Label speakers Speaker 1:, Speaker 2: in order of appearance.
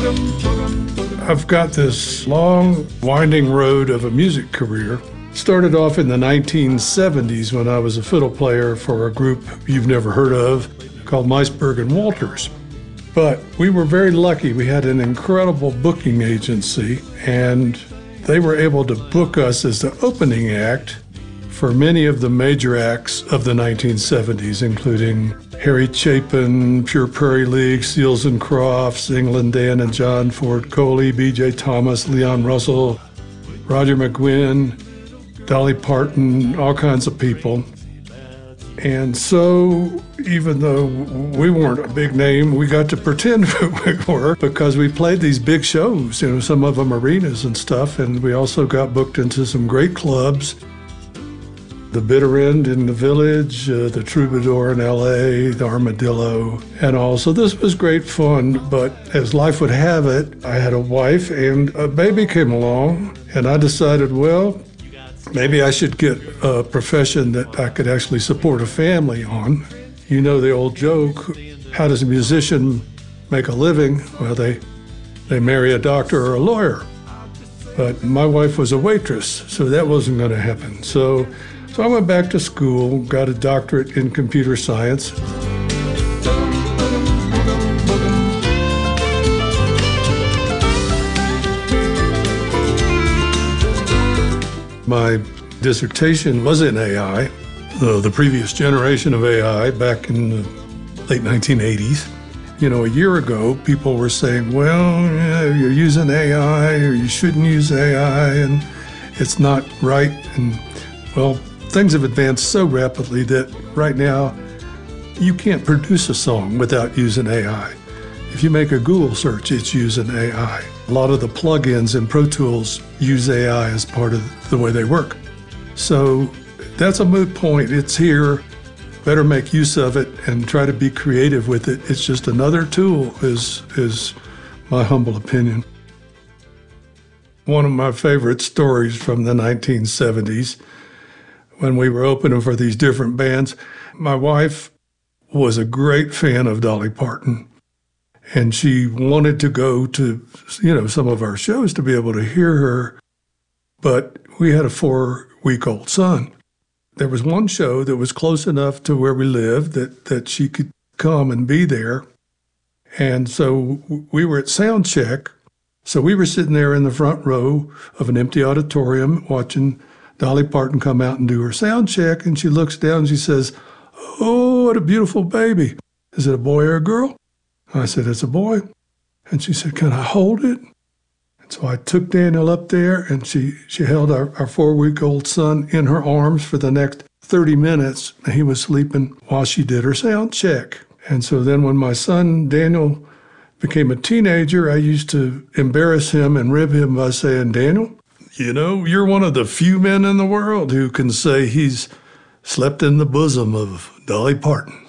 Speaker 1: I've got this long, winding road of a music career. Started off in the 1970s when I was a fiddle player for a group you've never heard of called Meisberg and Walters. But we were very lucky. We had an incredible booking agency, and they were able to book us as the opening act for many of the major acts of the 1970s, including Harry Chapin, Pure Prairie League, Seals and Crofts, England Dan and John Ford Coley, B.J. Thomas, Leon Russell, Roger McGuinn, Dolly Parton, all kinds of people. And so even though we weren't a big name, we got to pretend we were because we played these big shows, some of them arenas and stuff, and we also got booked into some great clubs. The Bitter End in the Village, the Troubadour in L.A., the Armadillo, and all. So this was great fun, but as life would have it, I had a wife and a baby came along, and I decided, well, maybe I should get a profession that I could actually support a family on. You know the old joke, how does a musician make a living? Well, they marry a doctor or a lawyer. But my wife was a waitress, so that wasn't going to happen. So I went back to school, got a doctorate in computer science. My dissertation was in AI, the previous generation of AI back in the late 1980s. A year ago, people were saying, well, you're using AI or you shouldn't use AI and it's not right. And well, things have advanced so rapidly that right now you can't produce a song without using AI. If you make a Google search, it's using AI. A lot of the plugins in Pro Tools use AI as part of the way they work. So that's a moot point. It's here. Better make use of it and try to be creative with it. It's just another tool, is my humble opinion. One of my favorite stories from the 1970s, when we were opening for these different bands, my wife was a great fan of Dolly Parton. And she wanted to go to, some of our shows to be able to hear her. But we had a 4-week-old son. There was one show that was close enough to where we lived that she could come and be there. And so we were at sound check. So we were sitting there in the front row of an empty auditorium watching Dolly Parton come out and do her sound check, and she looks down and she says, oh, what a beautiful baby. Is it a boy or a girl? I said, it's a boy. And she said, can I hold it? And so I took Daniel up there, and she held our 4-week-old son in her arms for the next 30 minutes. And he was sleeping while she did her sound check. And so then when my son, Daniel, became a teenager, I used to embarrass him and rib him by saying, Daniel, you're one of the few men in the world who can say he's slept in the bosom of Dolly Parton.